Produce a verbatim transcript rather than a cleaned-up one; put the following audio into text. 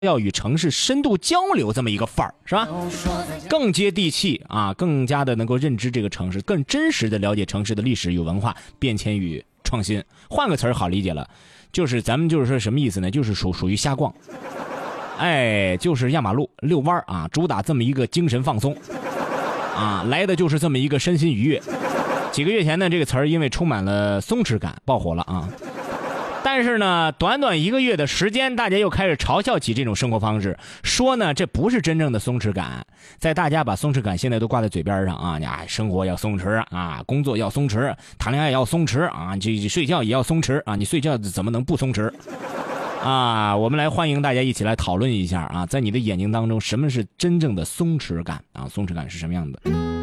要与城市深度交流这么一个范儿，是吧？更接地气啊，更加的能够认知这个城市，更真实的了解城市的历史与文化变迁与创新。换个词儿好理解了，就是咱们就是说什么意思呢？就是属属于瞎逛，哎，就是压马路遛弯啊，主打这么一个精神放松啊，来的就是这么一个身心愉悦。几个月前呢，这个词儿因为充满了松弛感爆火了啊。但是呢，短短一个月的时间，大家又开始嘲笑起这种生活方式，说呢这不是真正的松弛感。在大家把松弛感现在都挂在嘴边上啊，你啊生活要松弛啊，工作要松弛，谈恋爱要松弛啊，这睡觉也要松弛啊，你睡觉怎么能不松弛啊？我们来欢迎大家一起来讨论一下啊，在你的眼睛当中，什么是真正的松弛感啊？松弛感是什么样的？